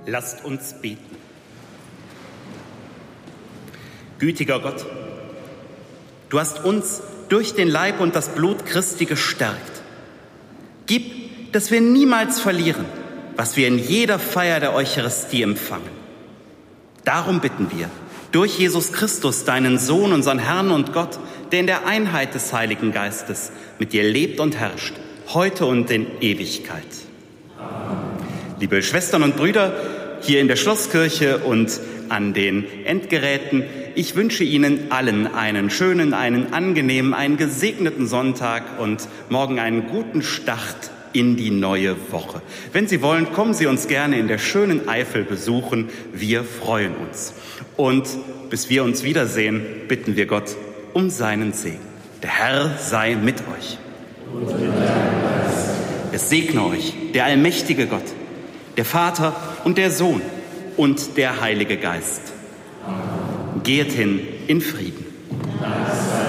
Lasst uns beten. Gütiger Gott, du hast uns durch den Leib und das Blut Christi gestärkt. Gib, dass wir niemals verlieren, was wir in jeder Feier der Eucharistie empfangen. Darum bitten wir, durch Jesus Christus, deinen Sohn, unseren Herrn und Gott, der in der Einheit des Heiligen Geistes mit dir lebt und herrscht, heute und in Ewigkeit. Liebe Schwestern und Brüder, hier in der Schlosskirche und an den Endgeräten, ich wünsche Ihnen allen einen schönen, einen angenehmen, einen gesegneten Sonntag und morgen einen guten Start in die neue Woche. Wenn Sie wollen, kommen Sie uns gerne in der schönen Eifel besuchen. Wir freuen uns. Und bis wir uns wiedersehen, bitten wir Gott um seinen Segen. Der Herr sei mit euch. Es segne euch der allmächtige Gott, der Vater und der Sohn und der Heilige Geist. Geht hin in Frieden.